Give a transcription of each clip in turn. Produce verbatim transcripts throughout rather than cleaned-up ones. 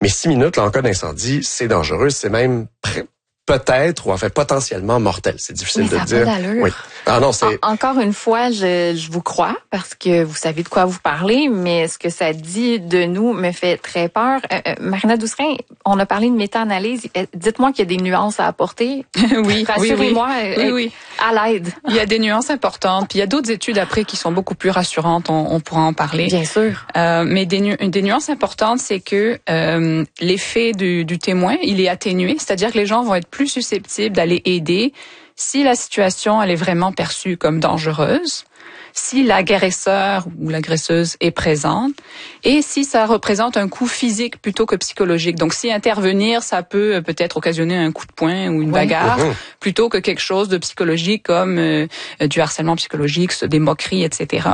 Mais six minutes, là, en cas d'incendie, c'est dangereux, c'est même pré- peut-être, ou en fait potentiellement mortel. C'est difficile Mais de ça a dire. pas d'allure. Oui. Ah non, c'est... En- encore une fois, je, je vous crois parce que vous savez de quoi vous parlez, mais ce que ça dit de nous me fait très peur. Euh, euh, Marina Doucerin, on a parlé de méta-analyse. Euh, Dites-moi qu'il y a des nuances à apporter. oui, Rassurez-moi, oui, oui. euh, oui. à l'aide. Il y a des nuances importantes. Puis il y a d'autres études après qui sont beaucoup plus rassurantes. On, on pourra en parler. Bien sûr. Euh, mais des, nu- des nuances importantes, c'est que euh, l'effet du, du témoin, il est atténué. C'est-à-dire que les gens vont être plus susceptibles d'aller aider si la situation elle est vraiment perçue comme dangereuse, si l'agresseur ou l'agresseuse est présente et si ça représente un coût physique plutôt que psychologique. Donc si intervenir, ça peut peut-être occasionner un coup de poing ou une Oui. bagarre Mmh. plutôt que quelque chose de psychologique comme euh, du harcèlement psychologique, des moqueries, et cetera.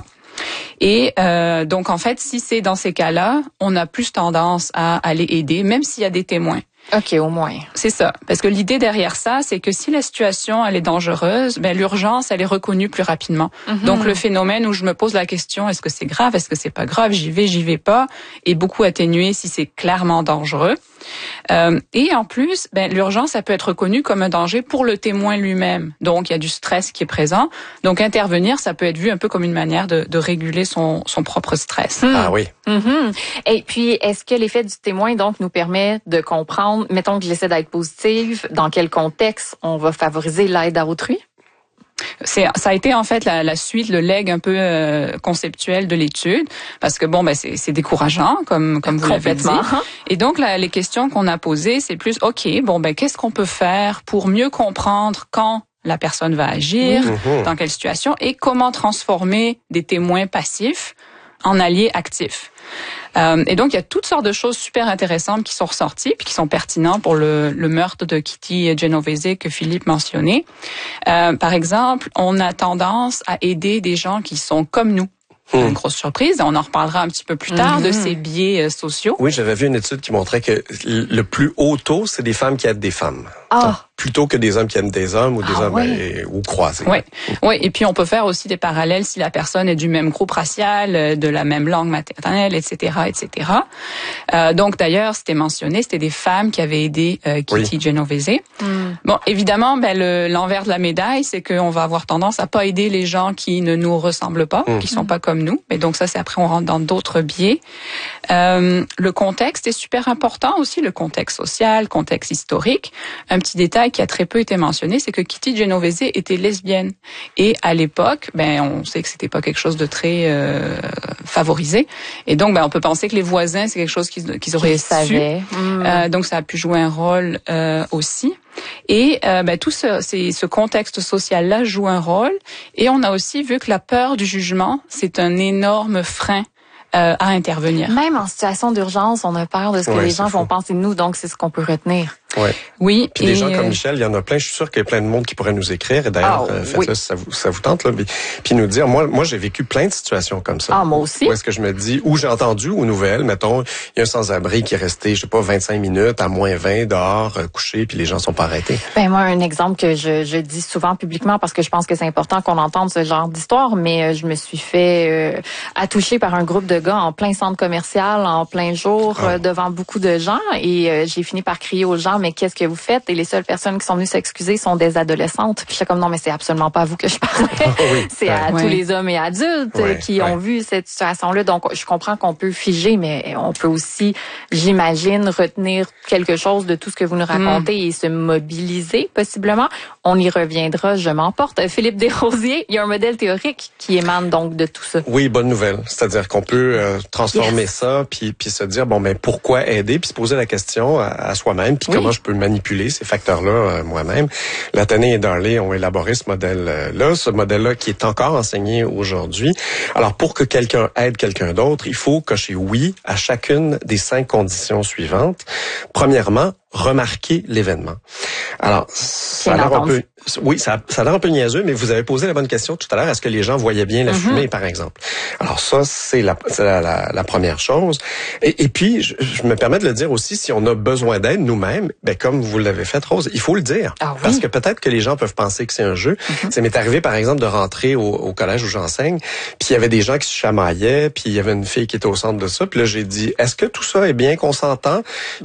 Et euh, donc en fait, si c'est dans ces cas-là, on a plus tendance à aller aider, même s'il y a des témoins. OK, au moins. C'est ça. Parce que l'idée derrière ça, c'est que si la situation, elle est dangereuse, ben, l'urgence, elle est reconnue plus rapidement. Mm-hmm. Donc, le phénomène où je me pose la question, est-ce que c'est grave, est-ce que c'est pas grave, j'y vais, j'y vais pas, est beaucoup atténué si c'est clairement dangereux. Euh, et en plus, ben, l'urgence, ça peut être reconnue comme un danger pour le témoin lui-même. Donc, il y a du stress qui est présent. Donc, intervenir, ça peut être vu un peu comme une manière de, de réguler son, son propre stress. Mm. Ah oui. Mm-hmm. Et puis, est-ce que l'effet du témoin, donc, nous permet de comprendre, mettons que j'essaie d'être positive, dans quel contexte on va favoriser l'aide à autrui? C'est, ça a été en fait la, la suite, le leg un peu euh, conceptuel de l'étude, parce que bon, ben c'est, c'est décourageant, comme comme vous l'avez dit. Et donc la, les questions qu'on a posées, c'est plus, ok, bon ben qu'est-ce qu'on peut faire pour mieux comprendre quand la personne va agir, Mmh. dans quelle situation, et comment transformer des témoins passifs en alliés actifs. Euh, et donc, il y a toutes sortes de choses super intéressantes qui sont ressorties puis qui sont pertinentes pour le, le meurtre de Kitty Genovese que Philippe mentionnait. Euh, par exemple, on a tendance à aider des gens qui sont comme nous. Mmh. Une grosse surprise. On en reparlera un petit peu plus tard Mm-hmm. de ces biais euh, sociaux. Oui, j'avais vu une étude qui montrait que le plus haut taux, c'est des femmes qui aident des femmes. Ah! Donc, plutôt que des hommes qui aiment des hommes ou des Ah, hommes oui. euh, ou croisés. Oui, oui. Et puis on peut faire aussi des parallèles si la personne est du même groupe racial, euh, de la même langue maternelle, et cetera, et cetera. Euh, donc d'ailleurs, c'était mentionné, c'était des femmes qui avaient aidé euh, Kitty Oui. Genovese. Mm. Bon, évidemment, ben le, l'envers de la médaille, c'est qu'on va avoir tendance à pas aider les gens qui ne nous ressemblent pas, Mm. qui sont pas comme nous. Mais donc ça, c'est après on rentre dans d'autres biais. Euh, le contexte est super important aussi, le contexte social, contexte historique. Un petit détail qui a très peu été mentionné, c'est que Kitty Genovese était lesbienne. Et à l'époque, ben on sait que c'était pas quelque chose de très euh, favorisé. Et donc, ben on peut penser que les voisins, c'est quelque chose qu'ils, qu'ils auraient Qu'ils su. savaient. Mm. Euh, donc, ça a pu jouer un rôle euh, aussi. Et euh, ben, tout ce, c'est, ce contexte social-là joue un rôle. Et on a aussi vu que la peur du jugement, c'est un énorme frein euh, à intervenir. Même en situation d'urgence, on a peur de ce que Ouais, les c'est gens fou. vont penser de nous, donc c'est ce qu'on peut retenir. Ouais. Oui. Puis des et, gens comme euh, Michel, il y en a plein. Je suis sûr qu'il y a plein de monde qui pourrait nous écrire. Et d'ailleurs, Ah, euh, faites-le oui. si ça vous, ça vous tente. Là. Puis, puis nous dire, moi, moi, j'ai vécu plein de situations comme ça. Ah, moi aussi. Où est-ce que je me dis, où j'ai entendu aux nouvelles, mettons, il y a un sans-abri qui est resté, je sais pas, vingt-cinq minutes à moins vingt dehors, euh, couché, puis les gens sont pas arrêtés. Ben moi, un exemple que je, je dis souvent publiquement parce que je pense que c'est important qu'on entende ce genre d'histoire, mais euh, je me suis fait euh, attoucher par un groupe de gars en plein centre commercial, en plein jour, Ah. euh, devant beaucoup de gens, et euh, j'ai fini par crier aux gens, mais qu'est-ce que vous faites? Et les seules personnes qui sont venues s'excuser sont des adolescentes. Puis j'étais comme, non, mais c'est absolument pas à vous que je parlais. oui. C'est à Ouais. tous les hommes et adultes euh, Ouais, qui ouais. ont vu cette situation-là. Donc, je comprends qu'on peut figer, mais on peut aussi, j'imagine, retenir quelque chose de tout ce que vous nous racontez et se mobiliser, possiblement. On y reviendra, je m'emporte. Philippe Desrosiers, il y a un modèle théorique qui émane donc de tout ça. Oui, bonne nouvelle. C'est-à-dire qu'on peut euh, transformer Yes. ça, puis puis se dire bon ben pourquoi aider, puis se poser la question à, à soi-même, puis Oui. comment je peux manipuler ces facteurs-là euh, moi-même. Latany et Darley ont élaboré ce modèle-là, ce modèle-là qui est encore enseigné aujourd'hui. Alors pour que quelqu'un aide quelqu'un d'autre, il faut cocher oui à chacune des cinq conditions suivantes. Premièrement, remarquer l'événement. Alors, ça a Bien l'air un entendu. peu, oui, ça, ça a l'air un peu niaiseux, mais vous avez posé la bonne question tout à l'heure. Est-ce que les gens voyaient bien la Mm-hmm. fumée, par exemple? Alors ça, c'est la, c'est la, la, la première chose. Et, et puis, je, je me permets de le dire aussi, si on a besoin d'aide nous-mêmes, ben comme vous l'avez fait, Rose, il faut le dire. Ah oui. Parce que peut-être que les gens peuvent penser que c'est un jeu. Mm-hmm. Ça m'est arrivé, par exemple, de rentrer au, au collège où j'enseigne, puis il y avait des gens qui se chamaillaient, puis il y avait une fille qui était au centre de ça, puis là, j'ai dit, est-ce que tout ça est bien consentant?